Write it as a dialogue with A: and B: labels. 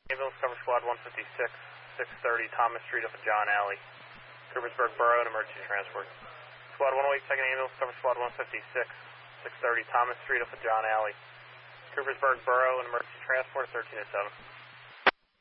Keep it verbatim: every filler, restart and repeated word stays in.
A: Ambulance cover squad one fifty-six, six thirty Thomas Street up at John Alley. Coopersburg Borough and emergency transport. Squad one oh eight, second ambulance cover squad one fifty-six, six thirty Thomas Street up at John Alley. Coopersburg Borough and emergency transport thirteen oh seven.